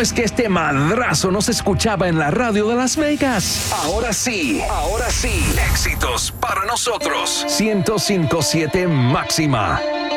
es que este madrazo no se escuchaba en la radio de Las Vegas? Ahora sí, éxitos para nosotros. 105.7 máxima.